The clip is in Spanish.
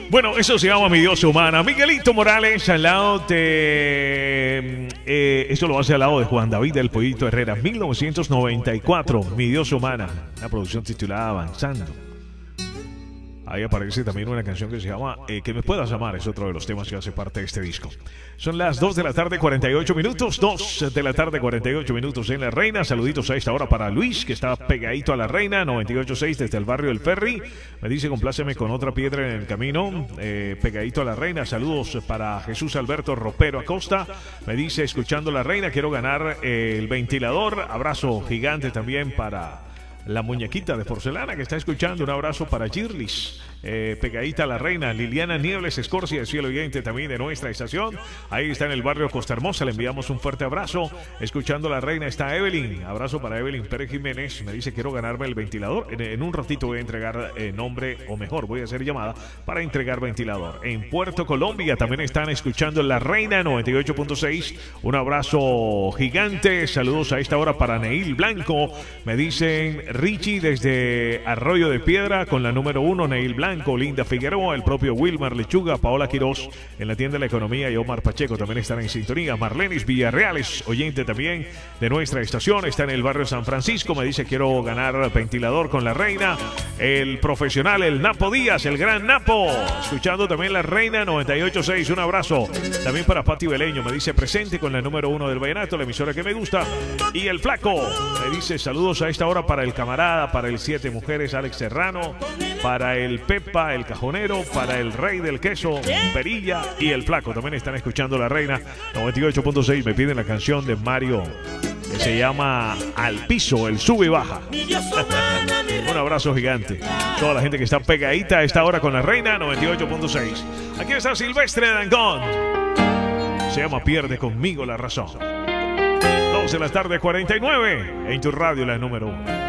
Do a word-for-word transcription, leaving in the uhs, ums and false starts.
Bueno, eso se llama Mi Diosa Humana. Miguelito Morales al lado de... Eh, esto lo hace al lado de Juan David del Pollito Herrera. mil novecientos noventa y cuatro, Mi Diosa Humana. Una producción titulada Avanzando. Ahí aparece también una canción que se llama eh, Que me puedas amar, es otro de los temas que hace parte de este disco. Son las dos de la tarde, cuarenta y ocho minutos. dos de la tarde, cuarenta y ocho minutos en La Reina. Saluditos a esta hora para Luis, que está pegadito a La Reina, noventa y ocho punto seis desde el barrio del Ferry. Me dice, compláceme con otra piedra en el camino, eh, pegadito a La Reina. Saludos para Jesús Alberto Ropero Acosta. Me dice, escuchando La Reina, quiero ganar eh, el ventilador. Abrazo gigante también para la muñequita de porcelana que está escuchando. Un abrazo para Girlis, eh, pegadita a La Reina. Liliana Niebles Escorcia, el cielo oyente también de nuestra estación. Ahí está en el barrio Costa Hermosa. Le enviamos un fuerte abrazo. Escuchando La Reina está Evelyn. Abrazo para Evelyn Pérez Jiménez. Me dice, quiero ganarme el ventilador. En, en un ratito voy a entregar eh, nombre, o mejor, voy a hacer llamada para entregar ventilador. En Puerto Colombia también están escuchando La Reina noventa y ocho punto seis. Un abrazo gigante. Saludos a esta hora para Neil Blanco. Me dicen Richie desde Arroyo de Piedra con la número uno, Neil Blanco, Linda Figueroa, el propio Wilmar Lechuga, Paola Quirós en la tienda de la economía y Omar Pacheco también están en sintonía. Marlenis Villarreales, oyente también de nuestra estación, está en el barrio San Francisco. Me dice, quiero ganar ventilador con La Reina. El profesional, el Napo Díaz, el gran Napo, escuchando también La Reina noventa y ocho punto seis. Un abrazo también para Pati Beleño. Me dice, presente con la número uno del vallenato, la emisora que me gusta. Y el Flaco me dice, saludos a esta hora para el camarada, para el Siete Mujeres Alex Serrano, para el Pepa el Cajonero, para el Rey del Queso Perilla y el Flaco. También están escuchando La Reina noventa y ocho punto seis. Me piden la canción de Mario que se llama Al Piso, el sube y baja. Un abrazo gigante. Toda la gente que está pegadita a esta hora con La Reina noventa y ocho punto seis. Aquí está Silvestre Dangond. Se llama Pierde conmigo la razón. dos de la tarde, cuarenta y nueve. En tu radio, la número uno.